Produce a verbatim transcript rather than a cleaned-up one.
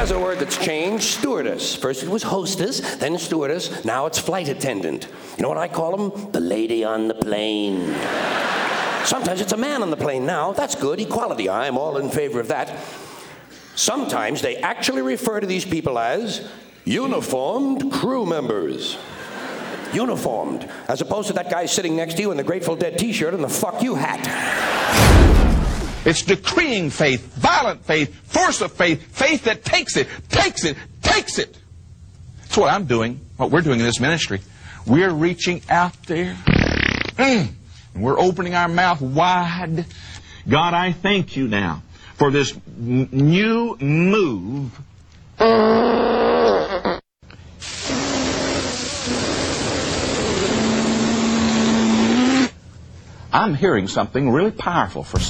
Here's a word that's changed, stewardess. First it was hostess, then stewardess, now it's flight attendant. You know what I call them? The lady on the plane. Sometimes it's a man on the plane now. That's good, equality. I'm all in favor of that. Sometimes they actually refer to these people as uniformed crew members. Uniformed, as opposed to that guy sitting next to you in the Grateful Dead t-shirt and the fuck you hat. It's decreeing faith, violent faith, force of faith, faith that takes it, takes it, takes it. That's what I'm doing, what we're doing in this ministry. We're reaching out there, mm, and we're opening our mouth wide. God, I thank you now for this n- new move. I'm hearing something really powerful for some.